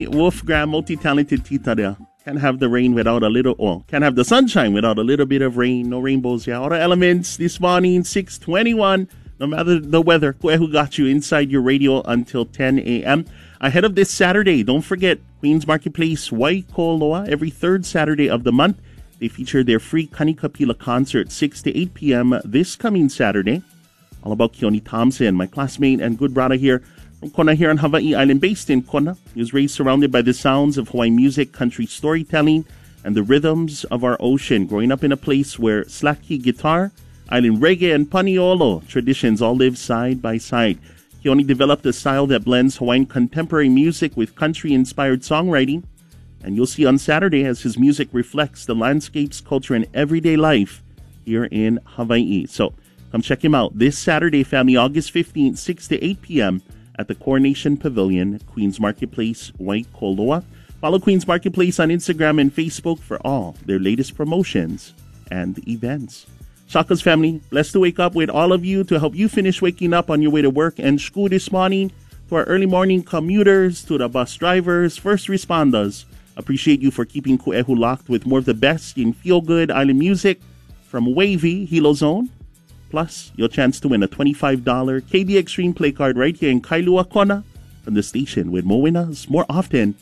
Wolf Graham, multi-talented tita there. Can't have the rain without a little, can't have the sunshine without a little bit of rain. No rainbows, yeah. All the elements this morning, 6:21. No matter the weather, Kuehu got you inside your radio until 10 a.m. Ahead of this Saturday, don't forget Queen's Marketplace, Waikoloa, every third Saturday of the month. They feature their free Kanikapila concert, 6 to 8 p.m. this coming Saturday. All about Keone Thompson, my classmate and good brother here from Kona here on Hawaii Island, based in Kona. He was raised surrounded by the sounds of Hawaiian music, country storytelling, and the rhythms of our ocean. Growing up in a place where slaki guitar, island reggae, and paniolo traditions all live side by side. Keone developed a style that blends Hawaiian contemporary music with country-inspired songwriting. And you'll see on Saturday as his music reflects the landscapes, culture, and everyday life here in Hawaii. So come check him out this Saturday, family, August 15th, 6 to 8 p.m. at the Coronation Pavilion, Queen's Marketplace, Waikoloa. Follow Queen's Marketplace on Instagram and Facebook for all their latest promotions and events. Shaka's family, blessed to wake up with all of you to help you finish waking up on your way to work and school this morning. To our early morning commuters, to the bus drivers, first responders, appreciate you for keeping Kuehu locked with more of the best in feel-good island music from Wavy, Hilo Zone. Plus, your chance to win a $25 KB Extreme Play card right here in Kailua, Kona, from the station with more winners more often,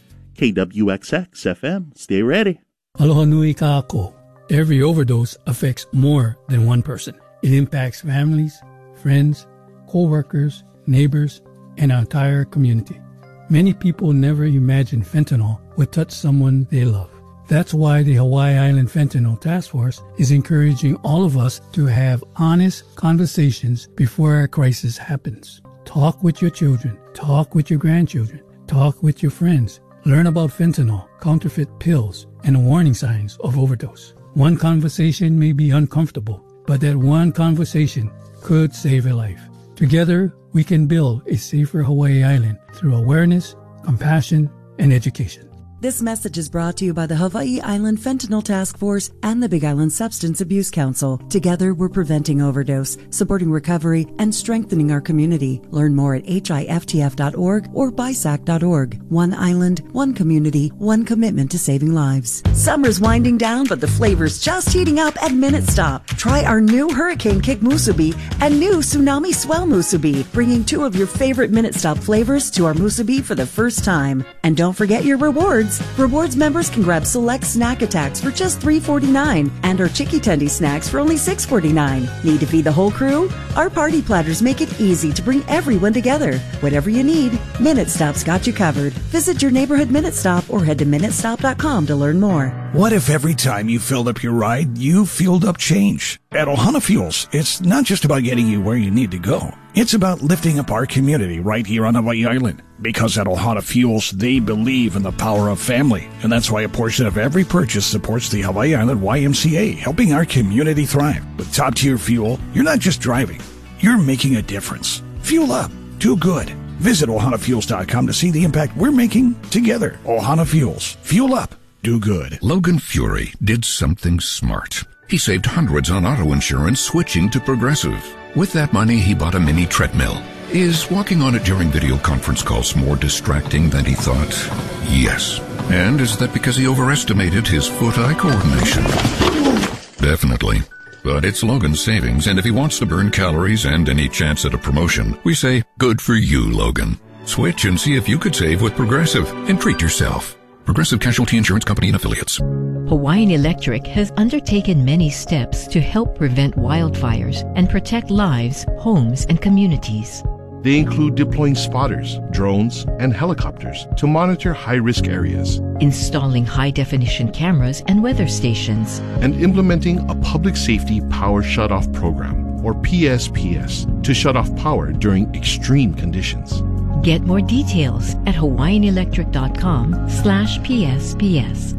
KWXX FM. Stay ready. Aloha nui ka ako. Every overdose affects more than one person. It impacts families, friends, co-workers, neighbors, and our entire community. Many people never imagined fentanyl would touch someone they love. That's why the Hawaii Island Fentanyl Task Force is encouraging all of us to have honest conversations before a crisis happens. Talk with your children. Talk with your grandchildren. Talk with your friends. Learn about fentanyl, counterfeit pills, and the warning signs of overdose. One conversation may be uncomfortable, but that one conversation could save a life. Together, we can build a safer Hawaii Island through awareness, compassion, and education. This message is brought to you by the Hawaii Island Fentanyl Task Force and the Big Island Substance Abuse Council. Together, we're preventing overdose, supporting recovery, and strengthening our community. Learn more at hiftf.org or bisac.org. One island, one community, one commitment to saving lives. Summer's winding down, but the flavor's just heating up at Minute Stop. Try our new Hurricane Kick Musubi and new Tsunami Swell Musubi, bringing two of your favorite Minute Stop flavors to our Musubi for the first time. And don't forget your rewards. Rewards members can grab select snack attacks for just $3.49 and our Chicky Tendy snacks for only $6.49. Need to feed the whole crew? Our party platters make it easy to bring everyone together. Whatever you need, Minute Stop's got you covered. Visit your neighborhood Minute Stop or head to minutestop.com to learn more. What if every time you filled up your ride, you fueled up change? At Ohana Fuels, it's not just about getting you where you need to go. It's about lifting up our community right here on Hawaii Island. Because at Ohana Fuels, they believe in the power of family. And that's why a portion of every purchase supports the Hawaii Island YMCA, helping our community thrive. With top-tier fuel, you're not just driving, you're making a difference. Fuel up. Do good. Visit ohanafuels.com to see the impact we're making together. Ohana Fuels. Fuel up. Do good. Logan Fury did something smart. He saved hundreds on auto insurance switching to Progressive. With that money, he bought a mini treadmill. Is walking on it during video conference calls more distracting than he thought? Yes. And is that because he overestimated his foot-eye coordination? Definitely. But it's Logan's savings, and if he wants to burn calories and any chance at a promotion, we say, good for you, Logan. Switch and see if you could save with Progressive and treat yourself. Progressive Casualty Insurance Company and Affiliates. Hawaiian Electric has undertaken many steps to help prevent wildfires and protect lives, homes, and communities. They include deploying spotters, drones, and helicopters to monitor high-risk areas, installing high-definition cameras and weather stations, and implementing a public safety power shutoff program, or PSPS, to shut off power during extreme conditions. Get more details at hawaiianelectric.com/PSPS.